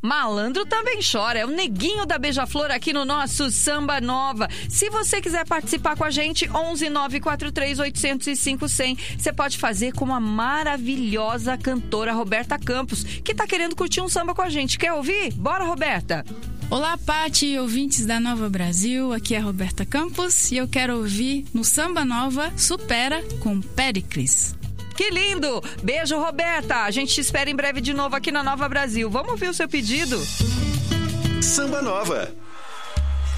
Malandro também chora. É o Neguinho da Beija-Flor aqui no nosso Samba Nova. Se você quiser participar com a gente, 11 943 805 100. Você pode fazer como a maravilhosa cantora Roberta Campos, que tá querendo curtir um samba com a gente. Quer ouvir? Bora, Roberta! Olá, Pati e ouvintes da Nova Brasil, aqui é a Roberta Campos e eu quero ouvir no Samba Nova Supera com Péricles. Que lindo! Beijo, Roberta! A gente te espera em breve de novo aqui na Nova Brasil. Vamos ouvir o seu pedido? Samba Nova.